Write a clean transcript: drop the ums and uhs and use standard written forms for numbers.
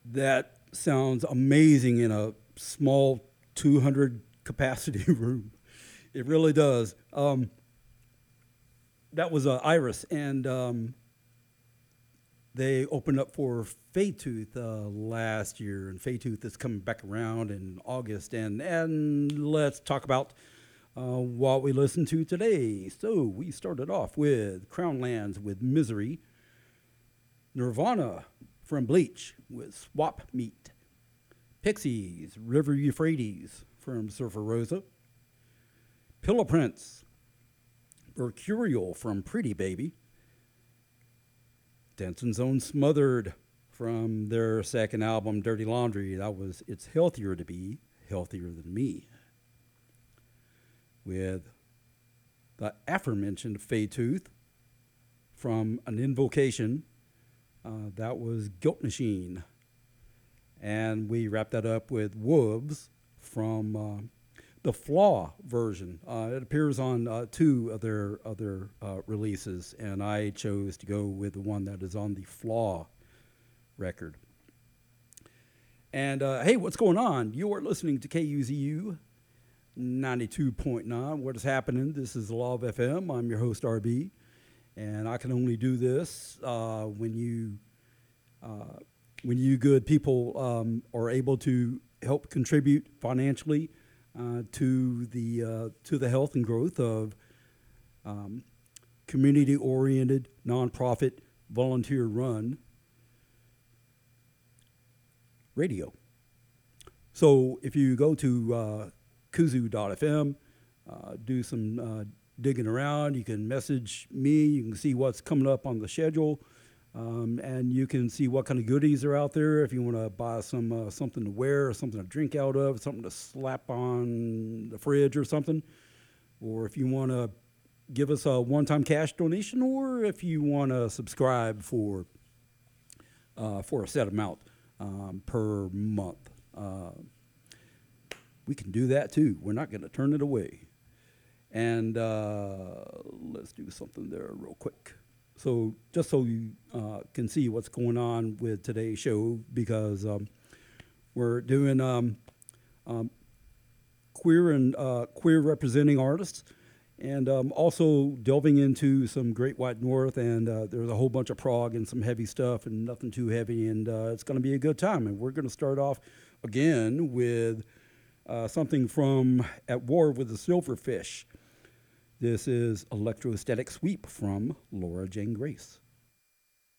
That sounds amazing in a small 200 capacity room. It really does. That was Iris, and they opened up for Faytooth last year, and Faytooth is coming back around in August. And let's talk about what we listened to today. So we started off with Crownlands with Misery, Nirvana from Bleach with Swap Meet, Pixies, River Euphrates from Surfer Rosa, Pillow Prince, Mercurial from Pretty Baby, Dancing Zone Smothered from their second album, Dirty Laundry. That was It's Healthier to Be Healthier Than Me. With the aforementioned Faytooth from An Invocation. That was Guilt Machine. And we wrapped that up with Wolves from the Flaw version. It appears on two of their other releases, and I chose to go with the one that is on the Flaw record. And hey, what's going on? You are listening to KUZU 92.9. What is happening? This is Love FM. I'm your host, RB, and I can only do this when you good people are able to help contribute financially to the health and growth of community-oriented, nonprofit, volunteer-run radio. So if you go to kuzu.fm, do some digging around, you can message me, you can see what's coming up on the schedule, and you can see what kind of goodies are out there. If you want to buy some something to wear, or something to drink out of, something to slap on the fridge or something, or if you want to give us a one-time cash donation, or if you want to subscribe for a set amount per month. We can do that too. We're not going to turn it away. And let's do something there real quick. So just so you can see what's going on with today's show, because we're doing queer and queer representing artists, and also delving into some Great White North, and there's a whole bunch of prog and some heavy stuff and nothing too heavy, and it's going to be a good time. And we're going to start off again with something from At War with the Silverfish. This is Electrostatic Sweep from Laura Jane Grace.